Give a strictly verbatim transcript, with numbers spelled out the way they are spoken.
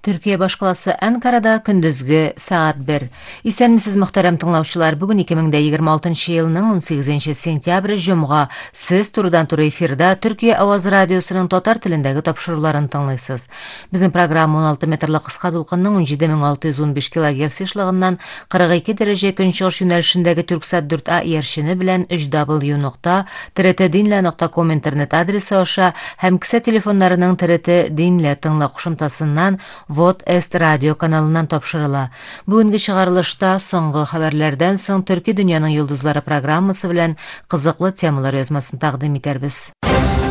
Türkiye башкаласы Анкарада күндүзгү саат бир. Исәнмесез мөхтәрәм тыңлаучылар, бүгүн эки мең егерме алтынчы елның он сигезенче сентябрь җомга. Сез турыдан-туры эфирда Төркия Аваз радиосының татар телендәге тапшыруларын тыңлыйсыз. Безнең программа он алты метрлы кыска дулкынның он җиде мең алты йөз ун биш килогерц эшлегеннән кырык ике дәрәҗә көнчыгыш юнәлешендәге Түрксат дүрт А иярчене белән өч дабл ю нокта тэ эр тэ динле нокта ком интернет адресы аша һәм кесә телефоннарының тэ эр тэ динле тыңла кушымтасыннан Вот Эст радио каналынан тапшырыла. Бүгенге чыгарылышта соңгы хәбәрләрдән соң Төрки дөньяның йолдызлары программасы белән кызыклы темалар язмасын тәкъдим итәрбез.